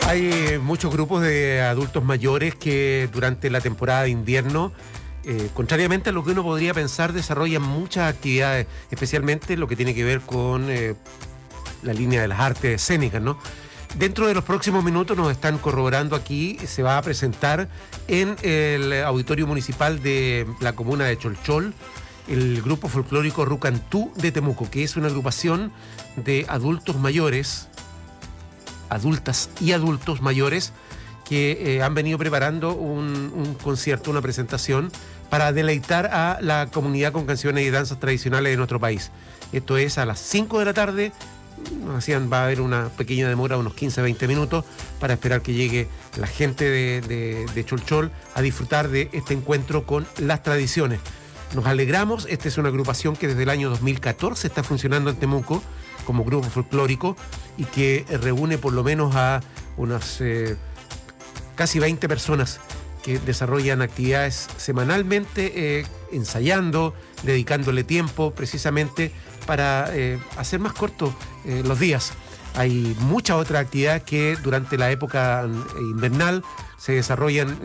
Hay muchos grupos de adultos mayores que durante la temporada de invierno, contrariamente a lo que uno podría pensar, desarrollan muchas actividades, especialmente lo que tiene que ver con la línea de las artes escénicas, ¿no? Dentro de los próximos minutos nos están corroborando aquí, se va a presentar en el Auditorio Municipal de la comuna de Cholchol el grupo folclórico Rucantú de Temuco, que es una agrupación de adultos mayores, adultas y adultos mayores que han venido preparando un concierto, una presentación para deleitar a la comunidad con canciones y danzas tradicionales de nuestro país. Esto es a las 5 de la tarde. Va a haber una pequeña demora, unos 15-20 minutos, para esperar que llegue la gente de Cholchol a disfrutar de este encuentro con las tradiciones. Nos alegramos, esta es una agrupación que desde el año 2014 está funcionando en Temuco como grupo folclórico y que reúne por lo menos a unas casi 20 personas que desarrollan actividades semanalmente, ensayando, dedicándole tiempo precisamente para hacer más cortos los días. Hay muchas otras actividades que durante la época invernal se desarrollan